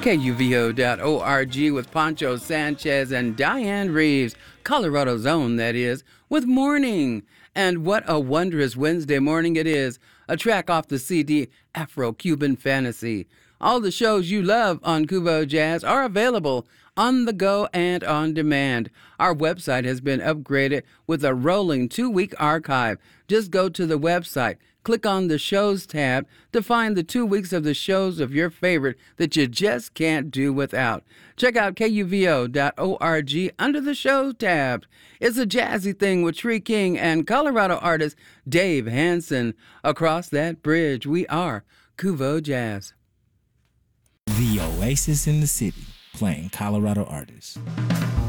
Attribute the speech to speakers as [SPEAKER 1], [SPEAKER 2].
[SPEAKER 1] KUVO.org with Poncho Sanchez and Diane Reeves, Colorado's own, that is, with Morning. And what a wondrous Wednesday morning it is. A track off the CD Afro-Cuban Fantasy. All the shows you love on Kuvo Jazz are available on the go and on demand. Our website has been upgraded with a rolling 2-week archive. Just go to the website, click on the shows tab to find the 2 weeks of the shows of your favorite that you just can't do without. Check out KUVO.org under the shows tab. It's a jazzy thing with Tree King and Colorado artist Dave Hansen. Across that bridge, we are Kuvo Jazz.
[SPEAKER 2] The oasis in the city, playing Colorado artists.